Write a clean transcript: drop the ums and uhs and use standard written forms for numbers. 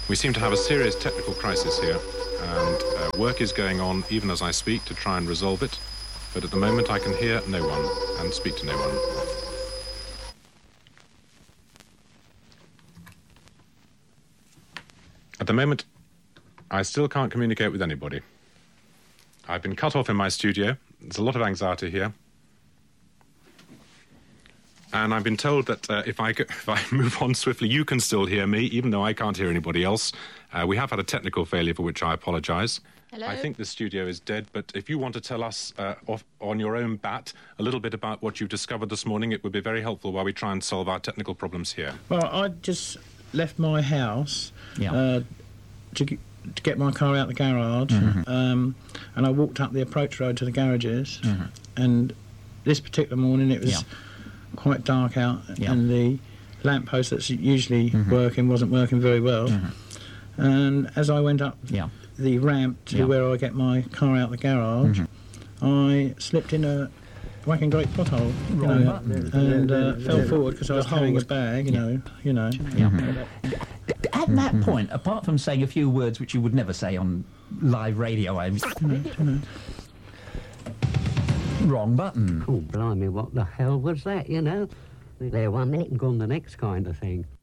We seem to have a serious technical crisis here, and work is going on even as I speak to try and resolve it, but at the moment I can hear no one and speak to no one. At the moment, I still can't communicate with anybody. I've been cut off in my studio. There's a lot of anxiety here. And I've been told that if I move on swiftly, you can still hear me, even though I can't hear anybody else. We have had a technical failure for which I apologise. Hello? I think the studio is dead, but if you want to tell us on your own bat a little bit about what you've discovered this morning, it would be very helpful while we try and solve our technical problems here. Well, I just left my house to get my car out the garage, and I walked up the approach road to the garages, and this particular morning it was quite dark out, and the lamppost that's usually working wasn't working very well. And as I went up the ramp to where I get my car out the garage, I slipped in a whacking great pothole, and fell forward because I was carrying a bag, you know. At that point, apart from saying a few words which you would never say on live radio, wrong button. Oh, blimey, what the hell was that, you know? There one minute and gone the next kind of thing.